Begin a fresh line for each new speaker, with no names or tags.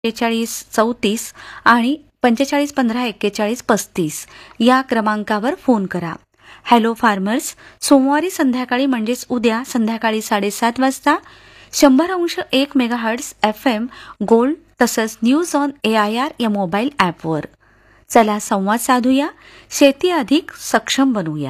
4134 आणि 45154135 या क्रमांकावर फोन करा. हॅलो फार्मर्स, सोमवारी संध्याकाळी म्हणजेच उद्या संध्याकाळी 7:30 वाजता 100.1 मेगाहर्ट्झ FM गोल्ड तसंच न्यूज ऑन AIR या मोबाईल ॲपवर. चला संवाद साधूया, शेती अधिक सक्षम बनवूया.